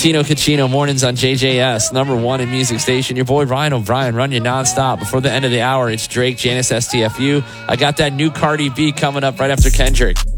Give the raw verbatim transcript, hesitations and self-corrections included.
Tino Cucino mornings on J J S, number one in music station. Your boy Ryan O'Brien, run you nonstop. Before the end of the hour, it's Drake, Janice S T F U. I got that new Cardi B coming up right after Kendrick.